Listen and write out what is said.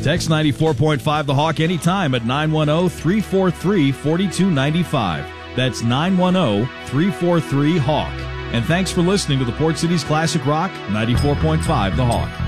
Text 94.5 The Hawk anytime at 910-343-4295. That's 910-343-HAWK. And thanks for listening to the Port City's Classic Rock, 94.5 The Hawk.